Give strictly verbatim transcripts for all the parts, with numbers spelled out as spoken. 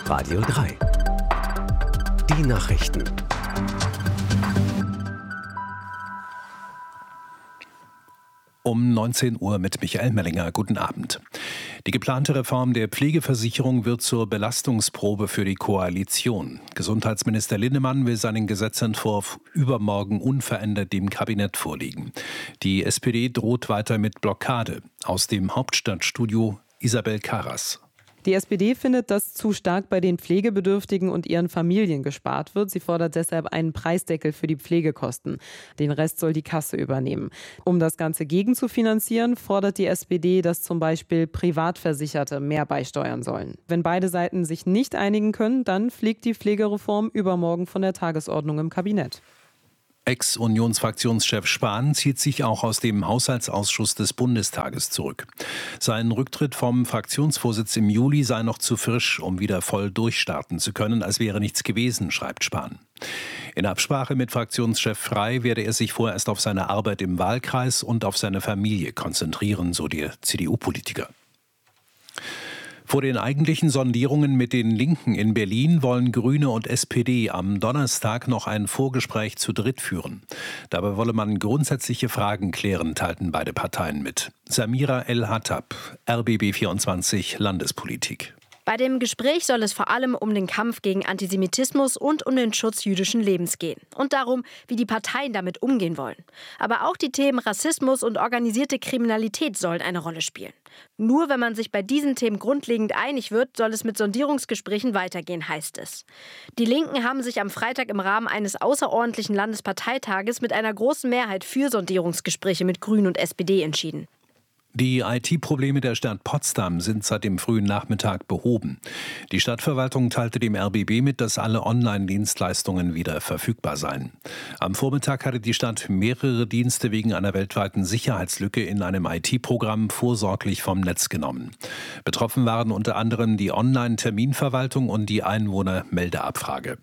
Radio drei. Die Nachrichten. Um neunzehn Uhr mit Michael Mellinger. Guten Abend. Die geplante Reform der Pflegeversicherung wird zur Belastungsprobe für die Koalition. Gesundheitsminister Linnemann will seinen Gesetzentwurf übermorgen unverändert dem Kabinett vorlegen. Die S P D droht weiter mit Blockade. Aus dem Hauptstadtstudio Isabel Karas. Die S P D findet, dass zu stark bei den Pflegebedürftigen und ihren Familien gespart wird. Sie fordert deshalb einen Preisdeckel für die Pflegekosten. Den Rest soll die Kasse übernehmen. Um das Ganze gegenzufinanzieren, fordert die S P D, dass zum Beispiel Privatversicherte mehr beisteuern sollen. Wenn beide Seiten sich nicht einigen können, dann fliegt die Pflegereform übermorgen von der Tagesordnung im Kabinett. Ex-Unionsfraktionschef Spahn zieht sich auch aus dem Haushaltsausschuss des Bundestages zurück. Sein Rücktritt vom Fraktionsvorsitz im Juli sei noch zu frisch, um wieder voll durchstarten zu können, als wäre nichts gewesen, schreibt Spahn. In Absprache mit Fraktionschef Frey werde er sich vorerst auf seine Arbeit im Wahlkreis und auf seine Familie konzentrieren, so der C D U-Politiker. Vor den eigentlichen Sondierungen mit den Linken in Berlin wollen Grüne und S P D am Donnerstag noch ein Vorgespräch zu dritt führen. Dabei wolle man grundsätzliche Fragen klären, teilten beide Parteien mit. Samira El-Hattab, R B B vierundzwanzig Landespolitik. Bei dem Gespräch soll es vor allem um den Kampf gegen Antisemitismus und um den Schutz jüdischen Lebens gehen. Und darum, wie die Parteien damit umgehen wollen. Aber auch die Themen Rassismus und organisierte Kriminalität sollen eine Rolle spielen. Nur wenn man sich bei diesen Themen grundlegend einig wird, soll es mit Sondierungsgesprächen weitergehen, heißt es. Die Linken haben sich am Freitag im Rahmen eines außerordentlichen Landesparteitages mit einer großen Mehrheit für Sondierungsgespräche mit Grünen und S P D entschieden. Die I T-Probleme der Stadt Potsdam sind seit dem frühen Nachmittag behoben. Die Stadtverwaltung teilte dem R B B mit, dass alle Online-Dienstleistungen wieder verfügbar seien. Am Vormittag hatte die Stadt mehrere Dienste wegen einer weltweiten Sicherheitslücke in einem I T-Programm vorsorglich vom Netz genommen. Betroffen waren unter anderem die Online-Terminverwaltung und die Einwohnermeldeabfrage.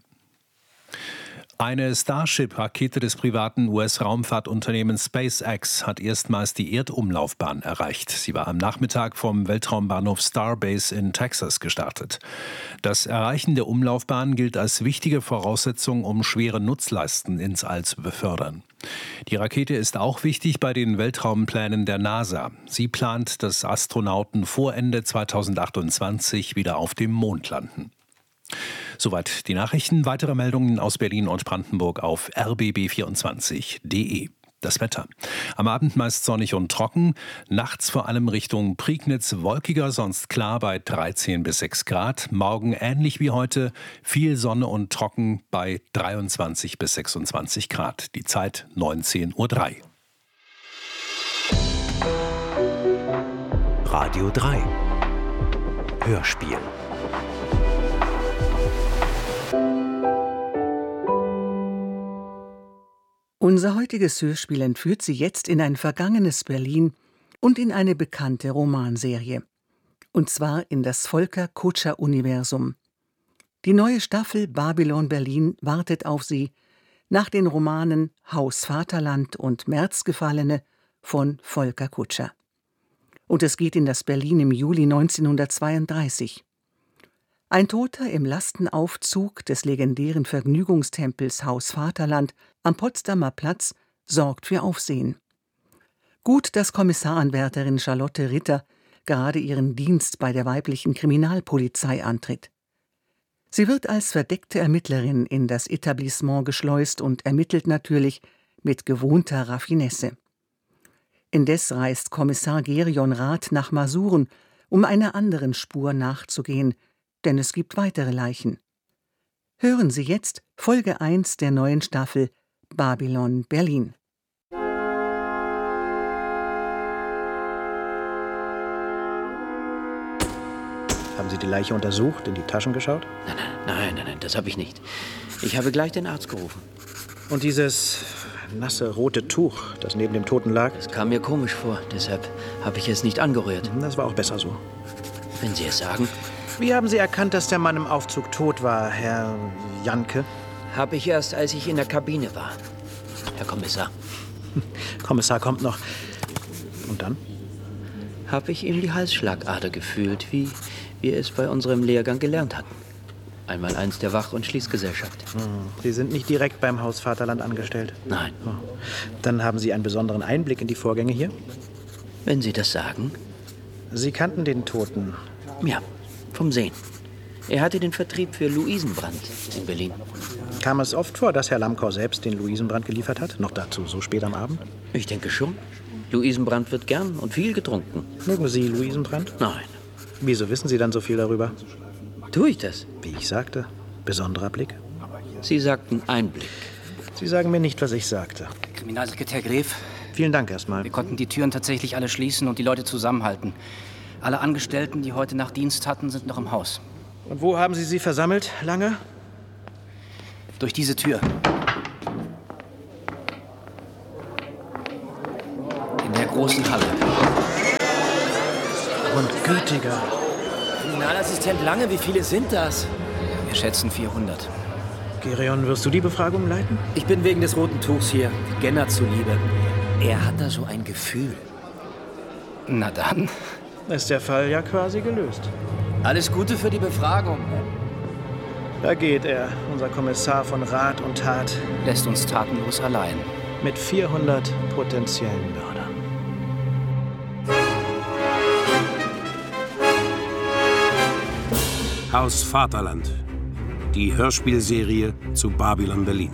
Eine Starship-Rakete des privaten U S-Raumfahrtunternehmens SpaceX hat erstmals die Erdumlaufbahn erreicht. Sie war am Nachmittag vom Weltraumbahnhof Starbase in Texas gestartet. Das Erreichen der Umlaufbahn gilt als wichtige Voraussetzung, um schwere Nutzlasten ins All zu befördern. Die Rakete ist auch wichtig bei den Weltraumplänen der NASA. Sie plant, dass Astronauten vor Ende zweitausendachtundzwanzig wieder auf dem Mond landen. Soweit die Nachrichten. Weitere Meldungen aus Berlin und Brandenburg auf r b b vierundzwanzig punkt d e. Das Wetter. Am Abend meist sonnig und trocken, nachts vor allem Richtung Prignitz wolkiger, sonst klar bei dreizehn bis sechs Grad. Morgen ähnlich wie heute, viel Sonne und trocken bei dreiundzwanzig bis sechsundzwanzig Grad. Die Zeit neunzehn Uhr drei. Radio drei. Hörspiel. Unser heutiges Hörspiel entführt Sie jetzt in ein vergangenes Berlin und in eine bekannte Romanserie. Und zwar in das Volker-Kutscher-Universum. Die neue Staffel Babylon Berlin wartet auf Sie nach den Romanen Haus Vaterland und Märzgefallene von Volker Kutscher. Und es geht in das Berlin im Juli neunzehnhundertzweiunddreißig. Ein Toter im Lastenaufzug des legendären Vergnügungstempels Haus Vaterland am Potsdamer Platz sorgt für Aufsehen. Gut, dass Kommissaranwärterin Charlotte Ritter gerade ihren Dienst bei der weiblichen Kriminalpolizei antritt. Sie wird als verdeckte Ermittlerin in das Etablissement geschleust und ermittelt natürlich mit gewohnter Raffinesse. Indes reist Kommissar Gerion Rath nach Masuren, um einer anderen Spur nachzugehen, denn es gibt weitere Leichen. Hören Sie jetzt Folge eins der neuen Staffel Babylon Berlin. Haben Sie die Leiche untersucht, in die Taschen geschaut? Nein, nein, nein, nein, nein, das habe ich nicht. Ich habe gleich den Arzt gerufen. Und dieses nasse rote Tuch, das neben dem Toten lag? Das kam mir komisch vor, deshalb habe ich es nicht angerührt. Das war auch besser so. Wenn Sie es sagen. Wie haben Sie erkannt, dass der Mann im Aufzug tot war, Herr Janke? Habe ich erst, als ich in der Kabine war, Herr Kommissar. Kommissar kommt noch. Und dann? Habe ich ihm die Halsschlagader gefühlt, wie wir es bei unserem Lehrgang gelernt hatten. Einmal eins der Wach- und Schließgesellschaft. Hm. Sie sind nicht direkt beim Haus Vaterland angestellt? Nein. Oh. Dann haben Sie einen besonderen Einblick in die Vorgänge hier? Wenn Sie das sagen. Sie kannten den Toten? Ja, vom Sehen. Er hatte den Vertrieb für Luisenbrand in Berlin. Kam es oft vor, dass Herr Lamkau selbst den Luisenbrand geliefert hat? Noch dazu so spät am Abend? Ich denke schon. Luisenbrand wird gern und viel getrunken. Mögen Sie Luisenbrand? Nein. Wieso wissen Sie dann so viel darüber? Tue ich das? Wie ich sagte, besonderer Blick. Sie sagten Einblick. Sie sagen mir nicht, was ich sagte. Kriminalsekretär Gref. Vielen Dank erstmal. Wir konnten die Türen tatsächlich alle schließen und die Leute zusammenhalten. Alle Angestellten, die heute Nacht Dienst hatten, sind noch im Haus. Und wo haben Sie sie versammelt? Lange? Durch diese Tür. In der großen Halle. Und gütiger. Kriminalassistent Lange, wie viele sind das? Wir schätzen vierhundert. Gereon, wirst du die Befragung leiten? Ich bin wegen des roten Tuchs hier. Genner zuliebe. Er hat da so ein Gefühl. Na dann. Ist der Fall ja quasi gelöst. Alles Gute für die Befragung. Da geht er, unser Kommissar von Rat und Tat. Lässt uns tatenlos allein. Mit vierhundert potenziellen Mördern. Haus Vaterland. Die Hörspielserie zu Babylon Berlin.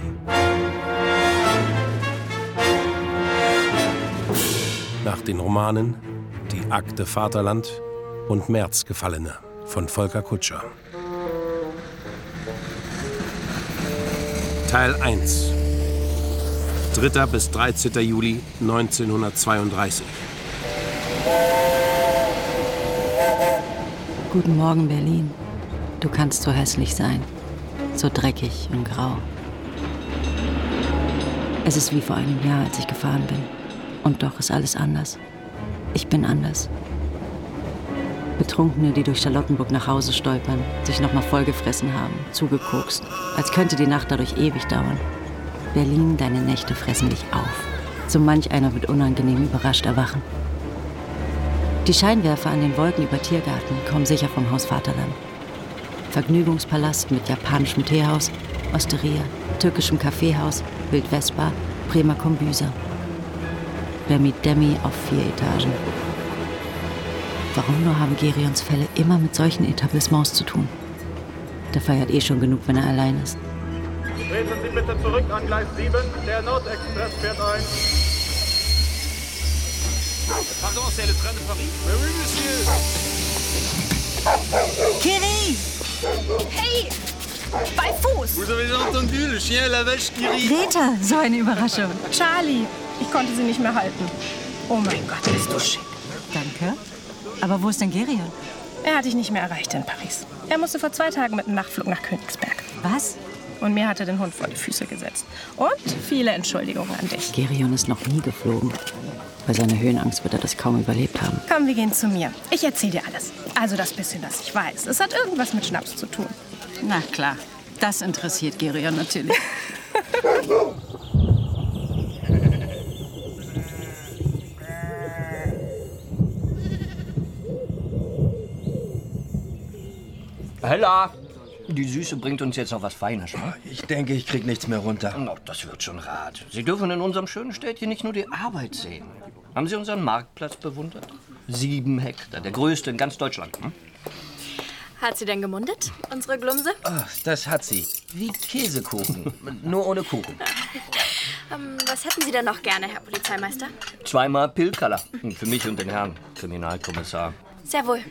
Nach den Romanen Die Akte Vaterland und Märzgefallene von Volker Kutscher. Teil eins. dritter bis dreizehnter Juli neunzehnhundertzweiunddreißig. Guten Morgen, Berlin. Du kannst so hässlich sein, so dreckig und grau. Es ist wie vor einem Jahr, als ich gefahren bin. Und doch ist alles anders. Ich bin anders. Betrunkene, die durch Charlottenburg nach Hause stolpern, sich noch mal vollgefressen haben, zugekokst, als könnte die Nacht dadurch ewig dauern. Berlin, deine Nächte fressen dich auf. So manch einer wird unangenehm überrascht erwachen. Die Scheinwerfer an den Wolken über Tiergarten kommen sicher vom Haus Vaterland. Vergnügungspalast mit japanischem Teehaus, Osteria, türkischem Kaffeehaus, Wildwestbar, Bremer Kombüse. Demi Demi auf vier Etagen. Warum nur haben Gereons Fälle immer mit solchen Etablissements zu tun? Der feiert eh schon genug, wenn er allein ist. Treten Sie bitte zurück an Gleis sieben. Der Nordexpress fährt ein. Pardon, c'est le train de Paris? Oui, monsieur. Kiri! Hey! Bei Fuß! Vous avez entendu, le chien la vache qui rit. Greta, so eine Überraschung. Charlie, ich konnte sie nicht mehr halten. Oh mein Gott, bist du schick. Danke. Aber wo ist denn Gereon? Er hat dich nicht mehr erreicht in Paris. Er musste vor zwei Tagen mit einem Nachtflug nach Königsberg. Was? Und mir hat er den Hund vor die Füße gesetzt. Und viele Entschuldigungen an dich. Gereon ist noch nie geflogen. Bei seiner Höhenangst wird er das kaum überlebt haben. Komm, wir gehen zu mir. Ich erzähl dir alles. Also das bisschen, das ich weiß. Es hat irgendwas mit Schnaps zu tun. Na klar, das interessiert Gereon natürlich. Hella! Die Süße bringt uns jetzt noch was Feines, ne? Ich denke, ich krieg nichts mehr runter. Oh, das wird schon rat. Sie dürfen in unserem schönen Städtchen nicht nur die Arbeit sehen. Haben Sie unseren Marktplatz bewundert? Sieben Hektar, der größte in ganz Deutschland. Hm? Hat sie denn gemundet, unsere Glumse? Ach, das hat sie. Wie Käsekuchen, nur ohne Kuchen. Ähm, was hätten Sie denn noch gerne, Herr Polizeimeister? Zweimal Pilkaller. Für mich und den Herrn Kriminalkommissar. Sehr wohl.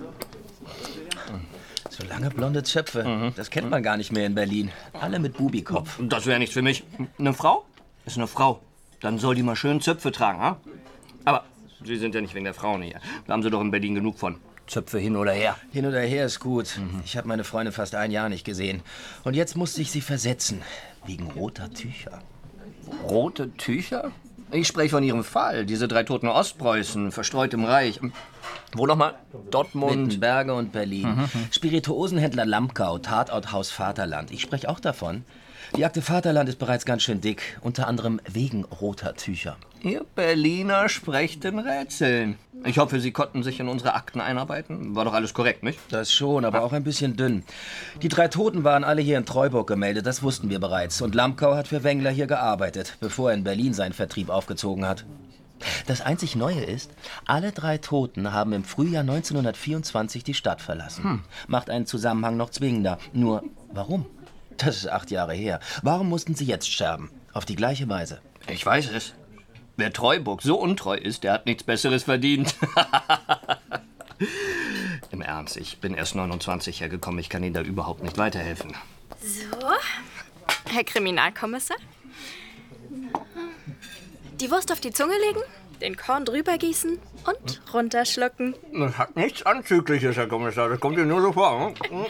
So lange blonde Zöpfe, mhm. das kennt man gar nicht mehr in Berlin. Alle mit Bubikopf. Das wäre nichts für mich. Eine Frau ist eine Frau. Dann soll die mal schön Zöpfe tragen, ha? Aber Sie sind ja nicht wegen der Frauen hier. Da haben Sie doch in Berlin genug von. Zöpfe hin oder her. Hin oder her ist gut. Mhm. Ich habe meine Freundin fast ein Jahr nicht gesehen. Und jetzt musste ich sie versetzen. Wegen roter Tücher. Rote Tücher? Ich spreche von Ihrem Fall. Diese drei toten Ostpreußen, verstreut im Reich. Wo nochmal? Dortmund? Wittenberge und Berlin. Mhm. Spirituosenhändler Lamkau, Tatort Haus Vaterland. Ich spreche auch davon. Die Akte Vaterland ist bereits ganz schön dick, unter anderem wegen roter Tücher. Ihr Berliner sprecht in Rätseln. Ich hoffe, Sie konnten sich in unsere Akten einarbeiten. War doch alles korrekt, nicht? Das schon, aber auch ein bisschen dünn. Die drei Toten waren alle hier in Treuburg gemeldet, das wussten wir bereits. Und Lamkau hat für Wengler hier gearbeitet, bevor er in Berlin seinen Vertrieb aufgezogen hat. Das einzig Neue ist, alle drei Toten haben im Frühjahr neunzehnhundertvierundzwanzig die Stadt verlassen. Hm. Macht einen Zusammenhang noch zwingender. Nur, warum? Das ist acht Jahre her. Warum mussten sie jetzt sterben? Auf die gleiche Weise. Ich weiß es. Wer Treuburg so untreu ist, der hat nichts Besseres verdient. Im Ernst, ich bin erst neunundzwanzig hergekommen. Ich kann Ihnen da überhaupt nicht weiterhelfen. So, Herr Kriminalkommissar. Die Wurst auf die Zunge legen, den Korn drüber gießen und runterschlucken. Das hat nichts Anzügliches, Herr Kommissar. Das kommt Ihnen nur so vor. Hm?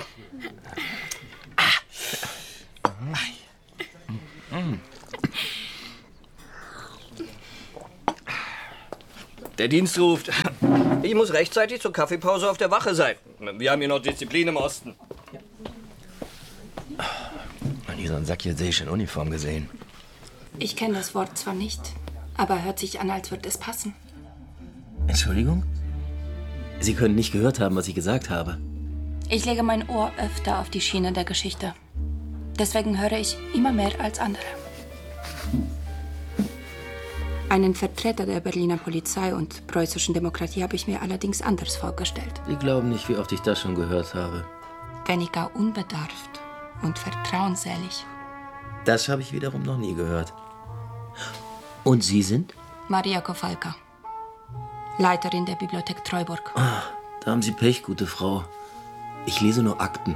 Der Dienst ruft. Ich muss rechtzeitig zur Kaffeepause auf der Wache sein. Wir haben hier noch Disziplin im Osten. Noch nie so einen Sack in Uniform gesehen. Ich kenne das Wort zwar nicht, aber hört sich an, als würde es passen. Entschuldigung? Sie können nicht gehört haben, was ich gesagt habe. Ich lege mein Ohr öfter auf die Schiene der Geschichte. Deswegen höre ich immer mehr als andere. Einen Vertreter der Berliner Polizei und preußischen Demokratie habe ich mir allerdings anders vorgestellt. Sie glauben nicht, wie oft ich das schon gehört habe. Weniger unbedarft und vertrauensselig. Das habe ich wiederum noch nie gehört. Und Sie sind? Maria Kowalka, Leiterin der Bibliothek Treuburg. Ah, da haben Sie Pech, gute Frau. Ich lese nur Akten.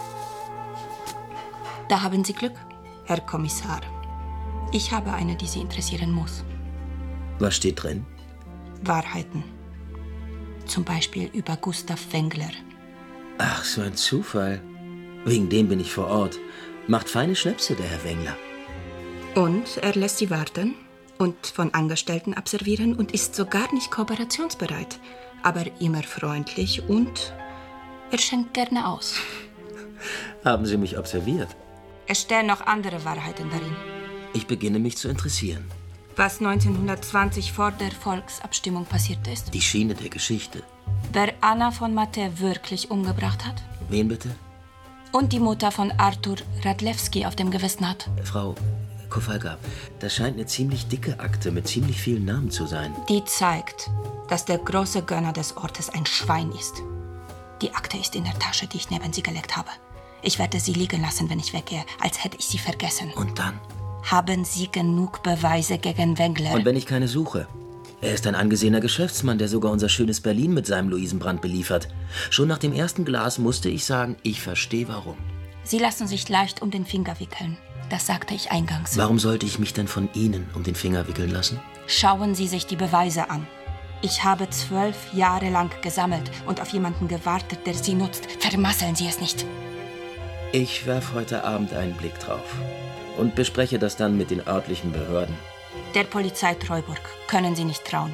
Da haben Sie Glück, Herr Kommissar. Ich habe eine, die Sie interessieren muss. Was steht drin? Wahrheiten. Zum Beispiel über Gustav Wengler. Ach, so ein Zufall. Wegen dem bin ich vor Ort. Macht feine Schnäpse, der Herr Wengler. Und er lässt sie warten und von Angestellten abservieren und ist sogar nicht kooperationsbereit, aber immer freundlich und er schenkt gerne aus. Haben Sie mich observiert? Es stehen noch andere Wahrheiten darin. Ich beginne mich zu interessieren. Was neunzehnhundertzwanzig vor der Volksabstimmung passiert ist. Die Schiene der Geschichte. Wer Anna von Matte wirklich umgebracht hat. Wen bitte? Und die Mutter von Arthur Radlewski auf dem Gewissen hat. Frau Kowalka, das scheint eine ziemlich dicke Akte mit ziemlich vielen Namen zu sein. Die zeigt, dass der große Gönner des Ortes ein Schwein ist. Die Akte ist in der Tasche, die ich neben sie gelegt habe. Ich werde sie liegen lassen, wenn ich weggehe, als hätte ich sie vergessen. Und dann? Haben Sie genug Beweise gegen Wengler? Und wenn ich keine suche? Er ist ein angesehener Geschäftsmann, der sogar unser schönes Berlin mit seinem Luisenbrand beliefert. Schon nach dem ersten Glas musste ich sagen, ich verstehe warum. Sie lassen sich leicht um den Finger wickeln. Das sagte ich eingangs. Warum sollte ich mich denn von Ihnen um den Finger wickeln lassen? Schauen Sie sich die Beweise an. Ich habe zwölf Jahre lang gesammelt und auf jemanden gewartet, der sie nutzt. Vermasseln Sie es nicht. Ich werfe heute Abend einen Blick drauf und bespreche das dann mit den örtlichen Behörden. Der Polizei Treuburg können Sie nicht trauen.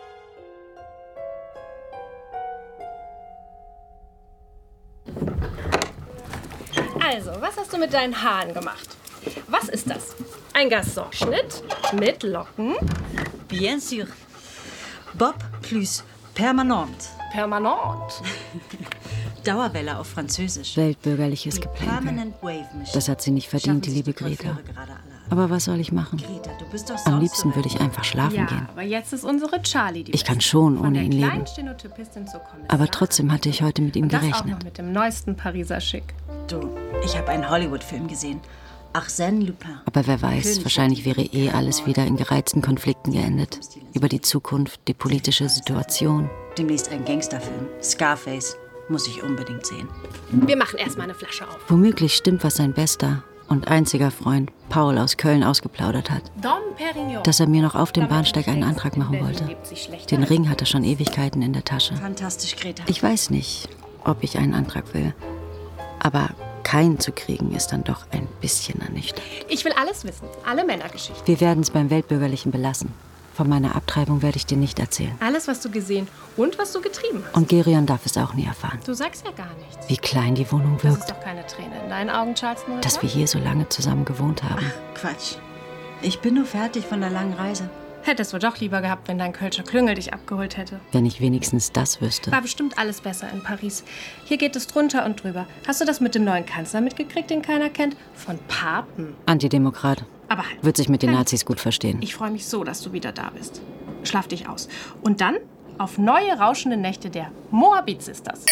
Also, was hast du mit deinen Haaren gemacht? Was ist das? Ein Garçonschnitt mit Locken? Bien sûr. Bob plus permanent. Permanent. Dauerwelle auf Französisch. Weltbürgerliches Geplänkel. Das hat sie nicht verdient, die liebe Greta. Aber was soll ich machen? Am liebsten würde ich einfach schlafen ja, gehen. aber jetzt ist unsere Charlie die Ich kann schon Von ohne der ihn leben. kleinen Stenotypistin zur Kommissarin. Aber trotzdem hatte ich heute mit ihm Und das auch gerechnet. noch mit dem neuesten Pariser Schick. Du, ich habe einen Hollywood-Film gesehen. Arsène Lupin. Aber wer weiß, wahrscheinlich wäre eh alles wieder in gereizten Konflikten geendet. Über die Zukunft, die politische Situation. Demnächst ein Gangsterfilm. Scarface. Muss ich unbedingt sehen. Wir machen erstmal eine Flasche auf. Womöglich stimmt, was sein bester und einziger Freund Paul aus Köln ausgeplaudert hat. Dom Perignon. Dass er mir noch auf dem Bahnsteig einen Antrag machen wollte. Den Ring hat er schon Ewigkeiten in der Tasche. Fantastisch, Greta. Ich weiß nicht, ob ich einen Antrag will. Aber keinen zu kriegen ist dann doch ein bisschen ernüchternd. Ich will alles wissen. Alle Männergeschichten. Wir werden es beim Weltbürgerlichen belassen. Von meiner Abtreibung werde ich dir nicht erzählen. Alles, was du gesehen und was du getrieben hast. Und Gerion darf es auch nie erfahren. Du sagst ja gar nichts. Wie klein die Wohnung Das wirkt. ist doch keine Träne in deinen Augen, Charles Noel. Dass wir hier so lange zusammen gewohnt haben. Ach, Quatsch. Ich bin nur fertig von der langen Reise. Hättest du doch lieber gehabt, wenn dein Kölscher Klüngel dich abgeholt hätte. Wenn ich wenigstens das wüsste. War bestimmt alles besser in Paris. Hier geht es drunter und drüber. Hast du das mit dem neuen Kanzler mitgekriegt, den keiner kennt? Von Papen. Antidemokrat. Aber halt. Wird sich mit den Nein. Nazis gut verstehen. Ich freue mich so, dass du wieder da bist. Schlaf dich aus. Und dann auf neue rauschende Nächte der Moabit Sisters.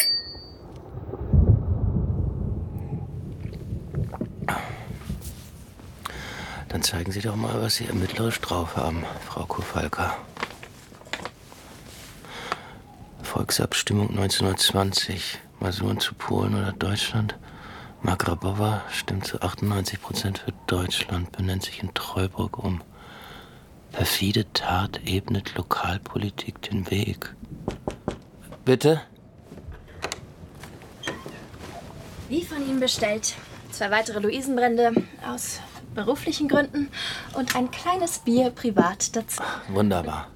Dann zeigen Sie doch mal, was Sie ermittlerisch drauf haben, Frau Kowalka. Volksabstimmung neunzehnhundertzwanzig. Masuren zu Polen oder Deutschland. Magrabowa stimmt zu achtundneunzig Prozent für Deutschland, benennt sich in Treuburg um. Perfide Tat ebnet Lokalpolitik den Weg. Bitte? Wie von Ihnen bestellt. Zwei weitere Luisenbrände aus beruflichen Gründen und ein kleines Bier privat dazu. Wunderbar.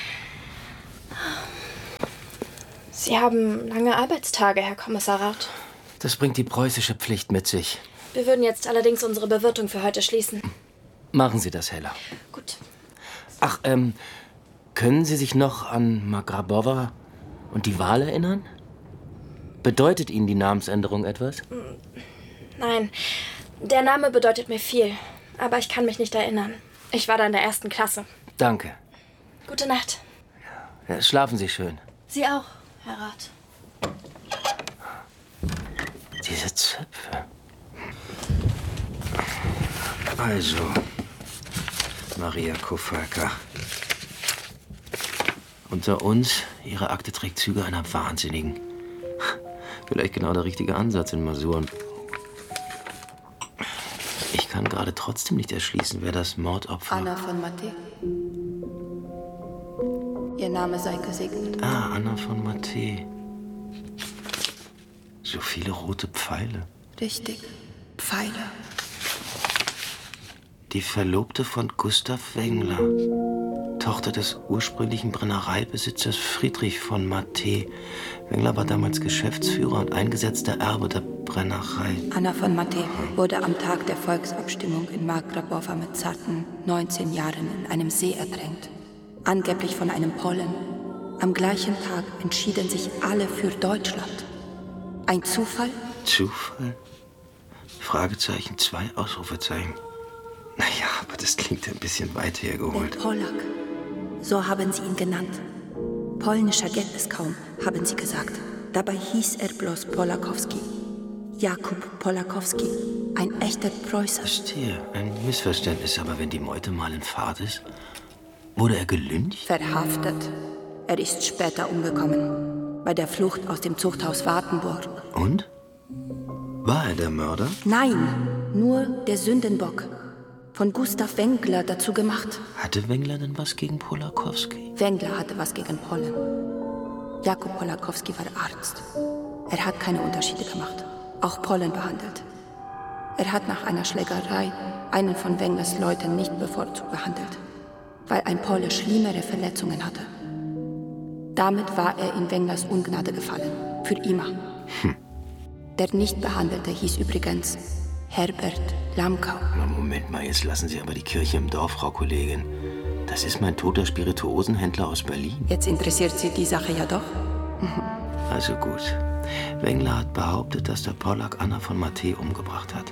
Sie haben lange Arbeitstage, Herr Kommissar Raut. Das bringt die preußische Pflicht mit sich. Wir würden jetzt allerdings unsere Bewirtung für heute schließen. Machen Sie das, Hella. Gut. Ach, ähm, können Sie sich noch an Magrabowa und die Wahl erinnern? Bedeutet Ihnen die Namensänderung etwas? Nein, der Name bedeutet mir viel, aber ich kann mich nicht erinnern. Ich war da in der ersten Klasse. Danke. Gute Nacht. Ja, schlafen Sie schön. Sie auch, Herr Rath. Diese Zöpfe. Also, Maria Kowalka. Unter uns, Ihre Akte trägt Züge einer Wahnsinnigen. Vielleicht genau der richtige Ansatz in Masuren. Ich kann gerade trotzdem nicht erschließen, wer das Mordopfer... Anna von Matte. Ihr Name sei gesegnet. Ah, Anna von Matte. So viele rote Pfeile. Richtig. Pfeile. Die Verlobte von Gustav Wengler. Tochter des ursprünglichen Brennereibesitzers Friedrich von Matte. Wengler war damals Geschäftsführer und eingesetzter Erbe der Brennerei. Anna von Matte wurde am Tag der Volksabstimmung in Magrabowa mit zarten neunzehn Jahren in einem See ertränkt. Angeblich von einem Polen. Am gleichen Tag entschieden sich alle für Deutschland. Ein Zufall? Zufall? Fragezeichen, zwei Ausrufezeichen. Naja, aber das klingt ein bisschen weit hergeholt. Der Polak. So haben sie ihn genannt. Polnischer geht es kaum, haben sie gesagt. Dabei hieß er bloß Polakowski. Jakub Polakowski. Ein echter Preußer. Verstehe. Ein Missverständnis, aber wenn die Meute mal in Fahrt ist, wurde er gelyncht? Verhaftet. Er ist später umgekommen. Bei der Flucht aus dem Zuchthaus Wartenburg. Und? War er der Mörder? Nein, nur der Sündenbock. Von Gustav Wengler dazu gemacht. Hatte Wengler denn was gegen Polakowski? Wengler hatte was gegen Polen. Jakub Polakowski war Arzt. Er hat keine Unterschiede gemacht. Auch Polen behandelt. Er hat nach einer Schlägerei einen von Wenglers Leuten nicht bevorzugt behandelt, weil ein Pole schlimmere Verletzungen hatte. Damit war er in Wenglers Ungnade gefallen. Für immer. Hm. Der Nichtbehandelte hieß übrigens Herbert Lamkau. Na, Moment mal, jetzt lassen Sie aber die Kirche im Dorf, Frau Kollegin. Das ist mein toter Spirituosenhändler aus Berlin. Jetzt interessiert Sie die Sache ja doch. Also gut. Wengler hat behauptet, dass der Polak Anna von Matte umgebracht hat.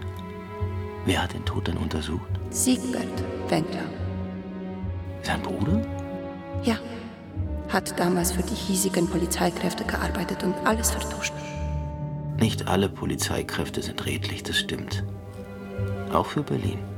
Wer hat den Tod denn untersucht? Siegbert Wengler. Sein Bruder? Ja. Hat damals für die hiesigen Polizeikräfte gearbeitet und alles vertuscht. Nicht alle Polizeikräfte sind redlich, das stimmt. Auch für Berlin.